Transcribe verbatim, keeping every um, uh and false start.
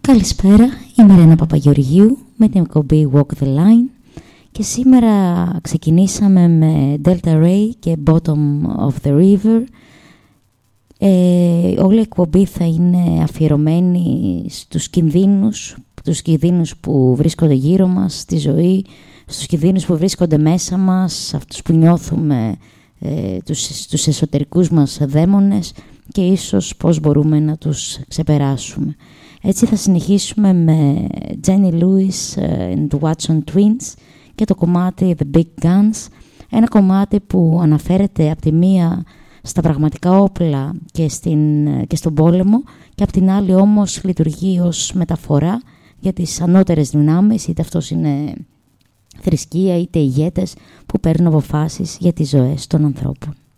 Καλησπέρα, είμαι η Ρένα Παπαγεωργίου με την εκπομπή Walk the Line και σήμερα ξεκινήσαμε με Delta Ray και Bottom of the River. Ε, όλη η εκπομπή θα είναι αφιερωμένη στους κινδύνους, τους κινδύνους που βρίσκονται γύρω μας στη ζωή, στους κινδύνους που βρίσκονται μέσα μας, αυτούς που νιώθουμε, ε, τους, τους εσωτερικούς μας δαίμονες και ίσως πώς μπορούμε να τους ξεπεράσουμε. Έτσι θα συνεχίσουμε με Jenny Lewis and the Watson Twins και το κομμάτι The Big Guns, ένα κομμάτι που αναφέρεται από τη μία στα πραγματικά όπλα και, στην, και στον πόλεμο και από την άλλη όμως λειτουργεί ως μεταφορά για τις ανώτερες δυνάμεις, είτε αυτός είναι θρησκεία είτε ηγέτες που παίρνουν αποφάσεις για τις ζωές των ανθρώπων.